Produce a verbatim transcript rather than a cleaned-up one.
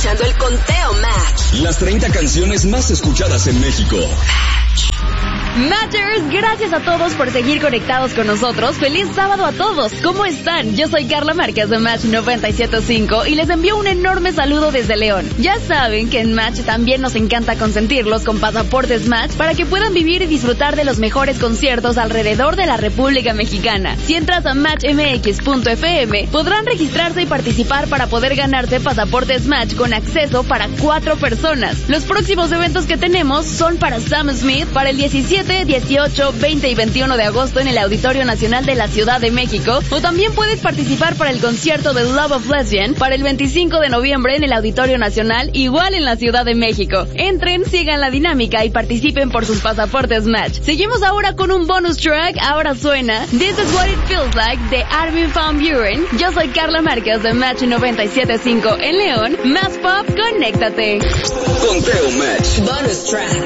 escuchando el Conteo Match. Las treinta canciones más escuchadas en México. Matchers, gracias a todos por seguir conectados con nosotros. ¡Feliz sábado a todos! ¿Cómo están? Yo soy Carla Márquez de Match noventa y siete punto cinco y les envío un enorme saludo desde León. Ya saben que en Match también nos encanta consentirlos con pasaportes Match para que puedan vivir y disfrutar de los mejores conciertos alrededor de la República Mexicana. Si entras a match m x punto f m, podrán registrarse y participar para poder ganarse pasaportes Match con acceso para cuatro personas. Los próximos eventos que tenemos son para Sam Smith para el diecisiete, dieciocho, veinte y veintiuno de agosto en el Auditorio Nacional de la Ciudad de México, o también puedes participar para el concierto de Love of Lesbian para el veinticinco de noviembre en el Auditorio Nacional, igual en la Ciudad de México. Entren, sigan la dinámica y participen por sus pasaportes Match. Seguimos ahora con un bonus track. Ahora suena This is What It Feels Like de Armin van Buuren. Yo soy Carla Márquez de Match noventa y siete punto cinco en León. Más pop, conéctate. Conteo Match. Bonus track.